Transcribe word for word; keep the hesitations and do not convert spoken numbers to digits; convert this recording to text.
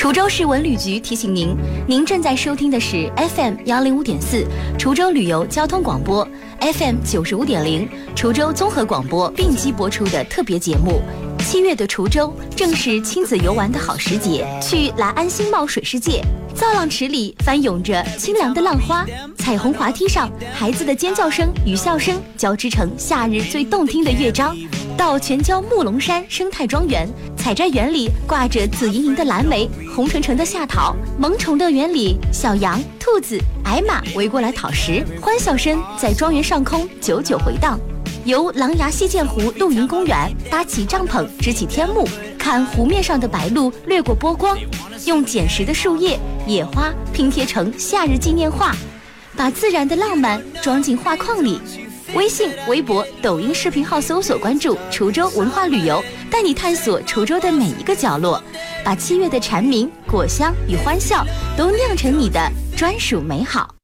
滁州市文旅局提醒您，您正在收听的是 F M 幺零五点四滁州旅游交通广播 ，F M 九十五点零滁州综合广播并机播出的特别节目。七月的滁州正是亲子游玩的好时节，去来安新茂水世界，造浪池里翻涌着清凉的浪花，彩虹滑梯上孩子的尖叫声与笑声交织成夏日最动听的乐章。到全椒木龙山生态庄园，采摘园里挂着紫莹莹的蓝莓，红澄澄的夏桃，萌宠乐园里小羊、兔子、矮马围过来讨食，欢笑声在庄园上空久久回荡。由狼牙溪涧湖露营公园搭起帐篷，支起天幕，看湖面上的白鹭掠过波光，用捡拾的树叶、野花拼贴成夏日纪念画，把自然的浪漫装进画框里。微信、微博、抖音视频号搜索关注滁州文化旅游，带你探索滁州的每一个角落，把七月的蝉鸣、果香与欢笑都酿成你的专属美好。